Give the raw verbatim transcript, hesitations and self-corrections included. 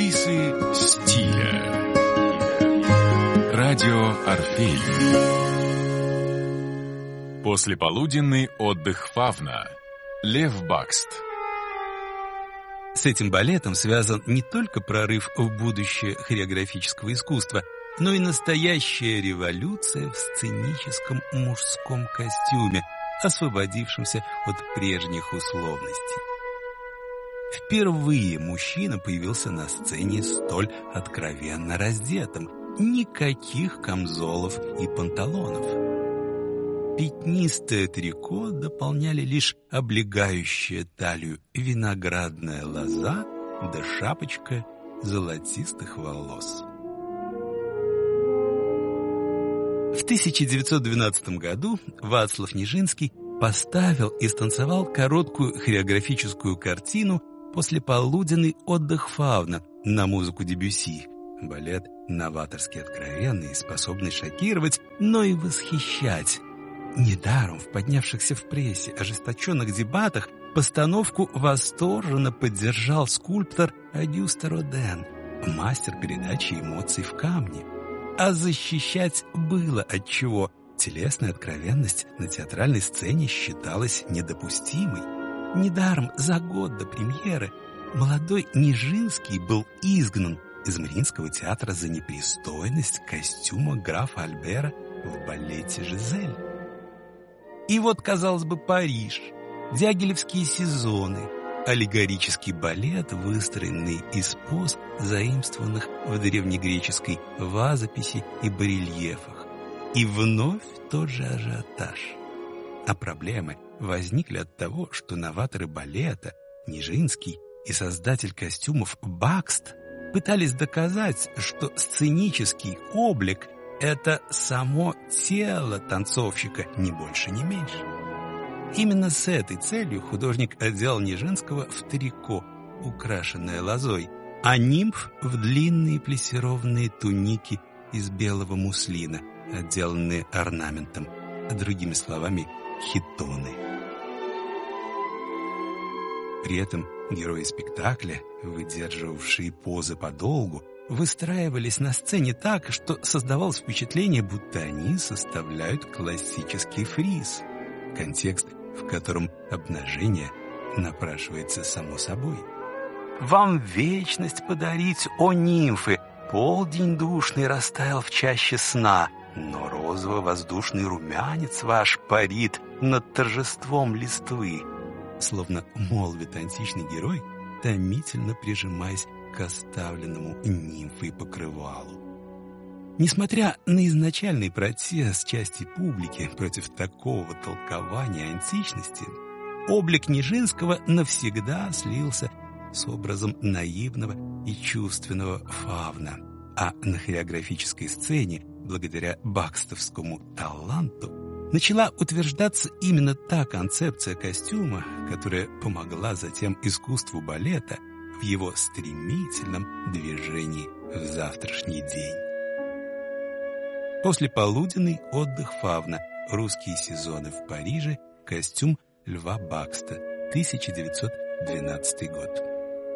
Кулисы стиля. Радио «Орфей». Послеполуденный отдых фавна. Лев Бакст. С этим балетом связан не только прорыв в будущее хореографического искусства, но и настоящая революция в сценическом мужском костюме, освободившемся от прежних условностей. Впервые мужчина появился на сцене столь откровенно раздетым. Никаких камзолов и панталонов. Пятнистое трико дополняли лишь облегающая талию виноградная лоза да шапочка золотистых волос. В тысяча девятьсот двенадцатом году Вацлав Нижинский поставил и станцевал короткую хореографическую картину «Послеполуденный отдых фавна» на музыку Дебюсси. Балет новаторски откровенный, способный шокировать, но и восхищать. Недаром в поднявшихся в прессе ожесточенных дебатах постановку восторженно поддержал скульптор Агюст Роден, мастер передачи эмоций в камне. А защищать было отчего. Телесная откровенность на театральной сцене считалась недопустимой. Недаром за год до премьеры молодой Нижинский был изгнан из Мариинского театра за непристойность костюма графа Альбера в балете «Жизель». И вот, казалось бы, Париж, дягилевские сезоны, аллегорический балет, выстроенный из поз, заимствованных в древнегреческой вазописи и барельефах. И вновь тот же ажиотаж. А проблемы возникли от того, что новаторы балета, Нижинский и создатель костюмов Бакст, пытались доказать, что сценический облик — это само тело танцовщика, ни больше, ни меньше. Именно с этой целью художник одел Нижинского в трико, украшенное лозой, а нимф в длинные плессированные туники из белого муслина, отделанные орнаментом, другими словами, хитоны. При этом герои спектакля, выдерживавшие позы подолгу, выстраивались на сцене так, что создавалось впечатление, будто они составляют классический фриз, контекст, в котором обнажение напрашивается само собой. «Вам вечность подарить, о нимфы! Полдень душный растаял в чаще сна, но розово-воздушный румянец ваш парит над торжеством листвы», словно молвит античный герой, томительно прижимаясь к оставленному нимфой покрывалу. Несмотря на изначальный протест части публики против такого толкования античности, облик Нижинского навсегда слился с образом наивного и чувственного фавна, а на хореографической сцене, благодаря бакстовскому таланту, начала утверждаться именно та концепция костюма, которая помогла затем искусству балета в его стремительном движении в завтрашний день. Послеполуденный отдых фавна. Русские сезоны в Париже. Костюм Льва Бакста. тысяча девятьсот двенадцатый год.